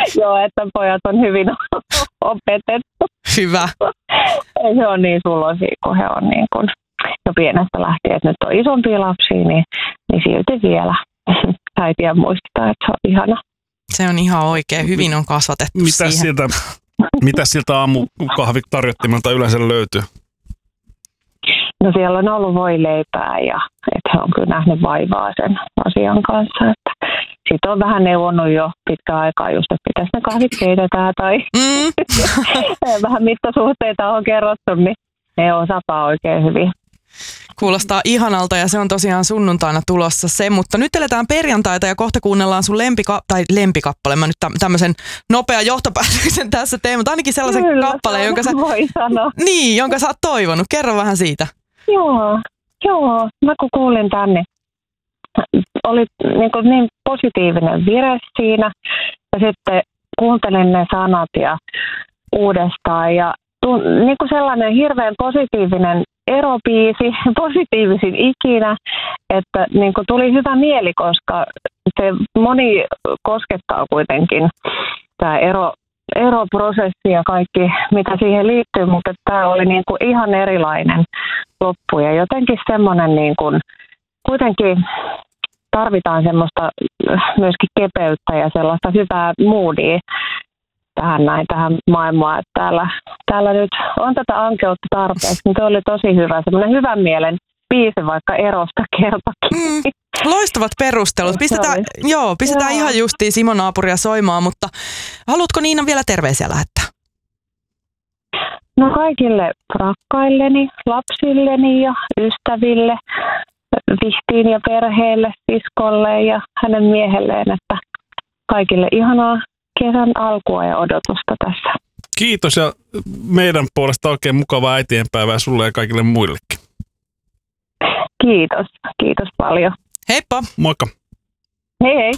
Joo, että pojat on hyvin opetettu. Hyvä. Ei se on niin suloisia, kun he on niin kuin jo pienestä lähtien, että nyt on isompia lapsia, niin silti vielä äitiä muistetaan, että se on ihana. Se on ihan oikein. Hyvin on kasvatettu siihen. Mitä siltä aamukahvitarjottimelta yleensä löytyy? No siellä on ollut voileipää ja että he on kyllä nähnyt vaivaa sen asian kanssa. Sitten on vähän neuvonnut jo pitkään aikaa just, että pitäisi ne kahvit keitetään tai vähän mittasuhteita on kerrottu, niin ne osaataan oikein hyvin. Kuulostaa ihanalta ja se on tosiaan sunnuntaina tulossa se, mutta nyt eletään perjantaita ja kohta kuunnellaan sun lempikappale. Mä nyt tämmöisen nopean johtopäätöksen tässä teen, mutta ainakin sellaisen kappaleen, jonka sä oot toivonut. Kerro vähän siitä. Joo. Mä kun kuulin tänne, oli niin positiivinen vire siinä ja sitten kuuntelin ne sanat ja uudestaan ja niin kuin sellainen hirveän positiivinen erobiisi, positiivisin ikinä, että niin kuin tuli hyvä mieli, koska se moni koskettaa kuitenkin tämä eroprosessi ja kaikki, mitä siihen liittyy, mutta tämä oli niin kuin ihan erilainen loppu ja jotenkin semmoinen niin kuin, kuitenkin tarvitaan semmoista myöskin kepeyttä ja sellaista hyvää moodia tähän maailmaan, että täällä nyt on tätä ankeutta tarpeeksi, niin se oli tosi hyvä, semmoinen hyvän mielen biisi vaikka erosta kertakin. Loistavat perustelut. Pistetään ihan justiin Simon naapuria soimaan, mutta haluatko Niina vielä terveisiä lähettää? No kaikille rakkailleni, lapsilleni ja ystäville, Vihtiin ja perheelle, siskolle ja hänen miehelleen, että kaikille ihanaa kesän alkua ja odotusta tässä. Kiitos ja meidän puolesta oikein mukavaa äitienpäivää sulle ja kaikille muillekin. Kiitos paljon. Heippa! Moikka! Hei hei!